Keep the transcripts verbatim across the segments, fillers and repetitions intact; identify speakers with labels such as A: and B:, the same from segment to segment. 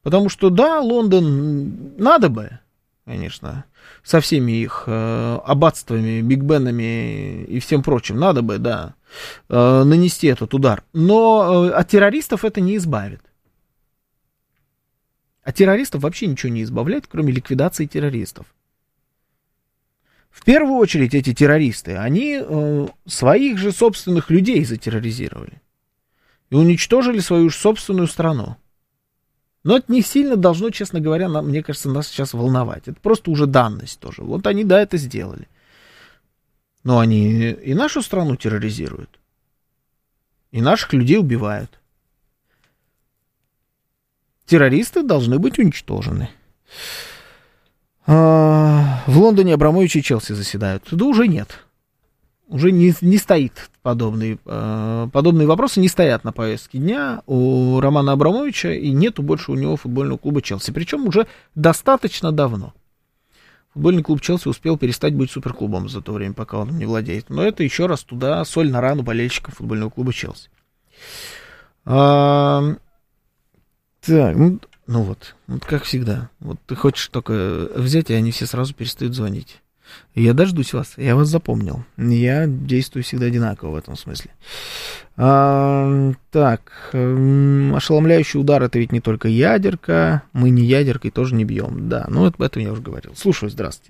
A: Потому что, да, Лондон надо бы, конечно, со всеми их э, аббатствами, биг-бенами и всем прочим, надо бы, да, э, нанести этот удар. Но э, от террористов это не избавит. От террористов вообще ничего не избавляет, кроме ликвидации террористов. В первую очередь эти террористы, они э, своих же собственных людей затерроризировали. И уничтожили свою же собственную страну. Но это не сильно должно, честно говоря, нам, мне кажется, нас сейчас волновать. Это просто уже данность тоже. Вот они, да, это сделали. Но они и нашу страну терроризируют. И наших людей убивают. Террористы должны быть уничтожены. А, в Лондоне Абрамович и Челси заседают. Да уже нет. Уже не, не стоит подобный, э, подобные вопросы не стоят на повестке дня у Романа Абрамовича, и нету больше у него футбольного клуба Челси. Причем уже достаточно давно. Футбольный клуб Челси успел перестать быть суперклубом за то время, пока он не владеет. Но это еще раз туда соль на рану болельщикам футбольного клуба Челси. А, так, ну, ну вот, вот как всегда. Вот ты хочешь только взять, и они все сразу перестают звонить. Я дождусь вас, я вас запомнил. Я действую всегда одинаково в этом смысле. А, так, ошеломляющий удар — это ведь не только ядерка. Мы не ядеркой тоже не бьем. Да, ну об этом я уже говорил. Слушаю, здравствуйте.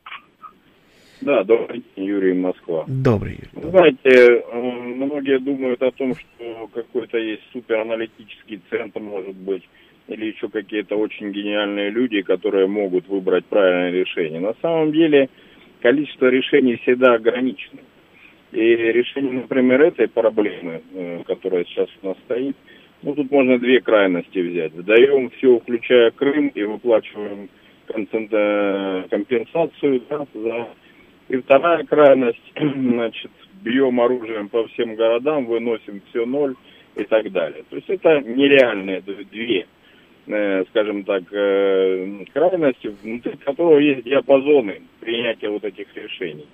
B: Да, добрый день, Юрий, Москва.
A: Добрый, Юрий.
B: Добрый. Знаете, многие думают о том, что какой-то есть супераналитический центр, может быть, или еще какие-то очень гениальные люди, которые могут выбрать правильное решение. На самом деле количество решений всегда ограничено. И решение, например, этой проблемы, которая сейчас у нас стоит, ну, тут можно две крайности взять. Даем все, включая Крым, и выплачиваем компенсацию, да, за... И вторая крайность, значит, бьем оружием по всем городам, выносим все ноль и так далее. То есть это нереальные две, скажем так, крайности, внутри которого есть диапазоны принятия вот этих решений.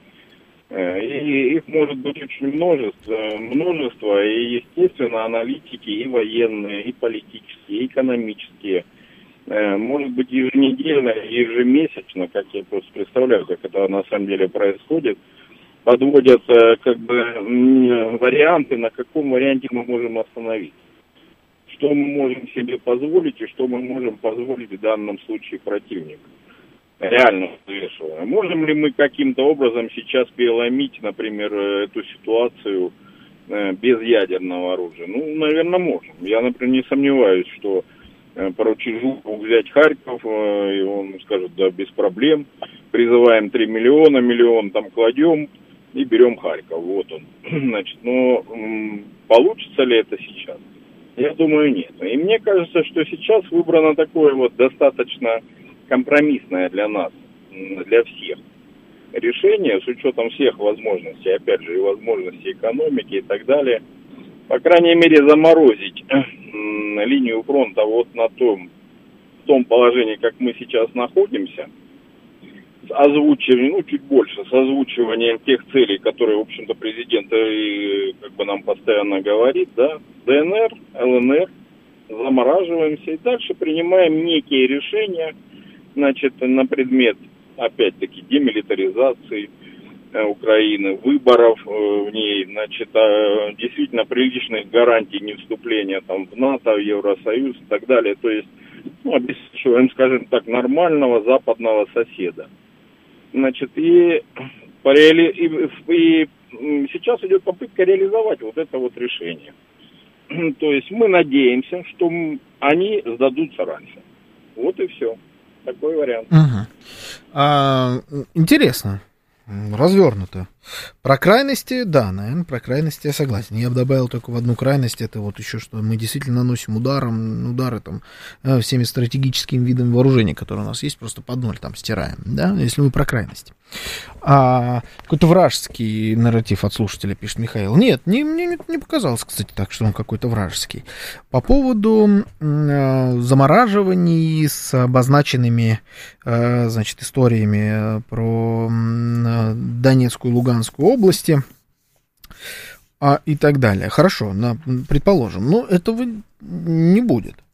B: И их может быть очень множество, множество, и, естественно, аналитики и военные, и политические, и экономические, может быть, еженедельно, ежемесячно, как я просто представляю, как это на самом деле происходит, подводят как бы варианты, на каком варианте мы можем остановиться. Что мы можем себе позволить и что мы можем позволить в данном случае противнику. Реально взвешивая. Можем ли мы каким-то образом сейчас переломить, например, эту ситуацию без ядерного оружия? Ну, наверное, можем. Я, например, не сомневаюсь, что поручить Жукову взять Харьков, и он скажет, да, без проблем. Призываем три миллиона, миллион там кладем и берем Харьков. Вот он. Значит, но получится ли это сейчас? Я думаю, нет. И мне кажется, что сейчас выбрано такое вот достаточно компромиссное для нас, для всех решение, с учетом всех возможностей, опять же, и возможностей экономики и так далее. По крайней мере, заморозить линию фронта вот на том, в том положении, как мы сейчас находимся, с озвучиванием, ну, чуть больше, с озвучиванием тех целей, которые, в общем-то, президент и, как бы, нам постоянно говорит, да, ДНР, ЛНР, замораживаемся и дальше принимаем некие решения, значит, на предмет, опять-таки, демилитаризации э, Украины, выборов э, в ней, значит, э, действительно приличных гарантий не вступления там в НАТО, в Евросоюз и так далее. То есть, ну, обеспечиваем, скажем так, нормального западного соседа. Значит, и, по реали... и, и сейчас идет попытка реализовать вот это вот решение. То есть мы надеемся, что они сдадутся раньше. Вот и все. Такой вариант.
A: Угу. А, интересно. Развернуто. Про крайности, да, наверное, про крайности я согласен. Я бы добавил только в одну крайность, это вот еще, что мы действительно наносим ударом, удары там всеми стратегическими видами вооружения, которые у нас есть, просто под ноль там стираем, да, если мы про крайности. А какой-то вражеский нарратив от слушателя, пишет Михаил. Нет, не, мне не показалось, кстати, так, что он какой-то вражеский. По поводу э, замораживаний с обозначенными, э, значит, историями про э, Донецкую, Луганскую области а, и так далее. Хорошо, на, предположим, но этого не будет.